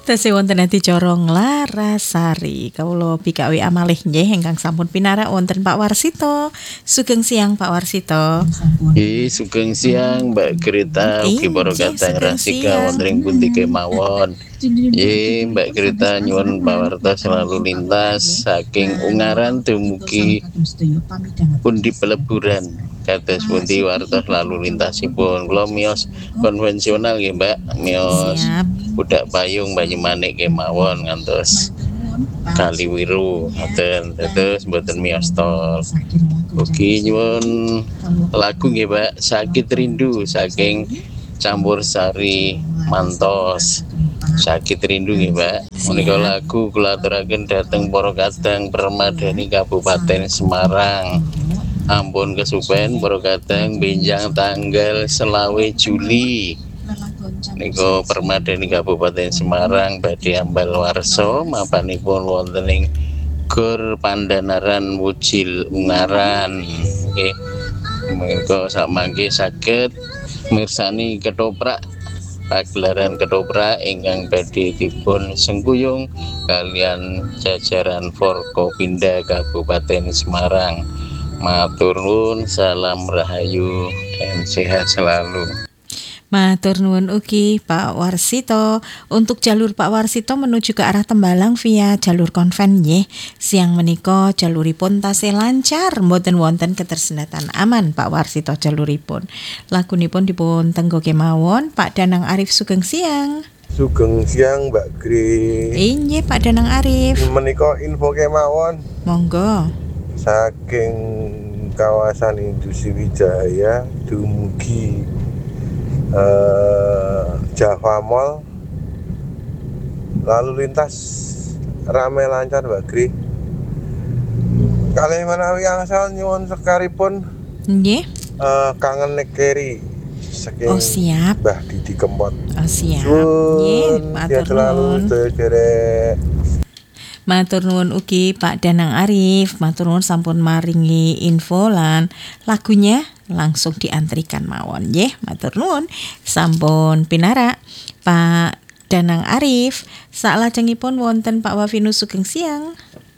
Tasih wonten adicara Nglarasari. Kawula bikawi amalih nggih ingkang sampun pinarak wonten Pak Warsito. Sugeng siang Pak Warsito. Sugeng siang Mbak Grita ugi para kadang rasika wonten ing pundi kemawon. Mbak Grita nyuwun pawarta selalu lintas saking Ungaran dumugi pundi peleburan. Kados pundi wartos lalu lintasipun. Kula miyos konvensional nggih Mbak, miyos Budak Payung Banyumanik kemawon ngantos Kaliwiru ngoten. Terus mboten miyos tol. Ugi nyuwun lagu nggih Mbak, Sakit Rindu saking Campursari Mantos. Sakit Rindu nggih Mbak. Menika lagu kula aturaken dhateng para kadang Permadani Kabupaten Semarang. Ampun kesupen para kadang benjang tanggal 20 Juli. Niko Permadani Kabupaten Semarang badhe ambal warsa mapanipun wonten ing Gor Pandanaran Wujil Ungaran. Nggih. Menika samangke saged mirsani ketoprak pagelaran ketoprak ingkang badhe dipun sengkuyung kalian jajaran Forkopinda Kabupaten Semarang. Matur nuwun, salam rahayu dan sehat selalu. Matur nuwun ugi Pak Warsito. Untuk jalur Pak Warsito menuju ke arah Tembalang via jalur konven nggih. Siang menika jaluripun tasih lancar, mboten wonten ketersendatan, aman Pak Warsito jaluripun. Lagunipun dipun tenggo kemawon Pak Danang Arif. Sugeng siang. Sugeng siang Mbak Gri. Inggih Pak Danang Arif. Menika info kemawon. Monggo. Saking kawasan Industri Wijaya dumugi Java Mall, lalu lintas ramai lancar Mbak Gri. Kalih menawi angsal nyuwun sekaripun Nggih. Kangen Nekeri saking siap. Mbah Didi Kempot. Siap. Nggih, matur nuwun. Matur nuwun ugi Pak Danang Arif. Matur nuwun sampun maringi info lan lagunya langsung diantrikan mawon nggih. Matur nuwun sampun pinarak Pak Danang Arif. Salajengipun wonten Pak Wafinus. Sugeng siang.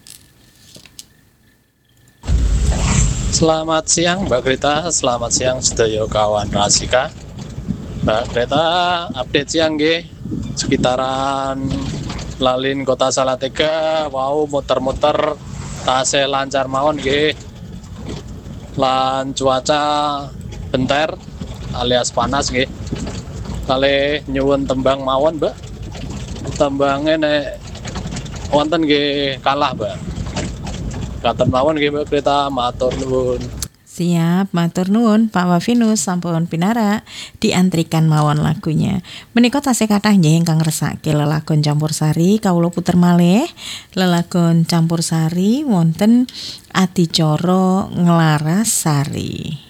Selamat siang Mbak Greta, selamat siang sedaya kawan rasika. Mbak Greta, update siang nggih sekitaran Lalin Kota Salatiga, wow muter-muter tasih lancar mawon nggih. Lan cuaca benter alias panas nggih. Kalih nyuwun tembang mawon, Mbak. Tembange nek wonten nggih kalah, Mbak. Katen mawon nggih Mbak Greta, matur nuwun. Siap, matur nuwun Pak Wafinus sampun pinarak diantrikan mawon lagunya. Menika tasih kathah nggih ingkang resake lelagon campursari, kawula puter malih lelagon campursari wonten adicara Nglarasari.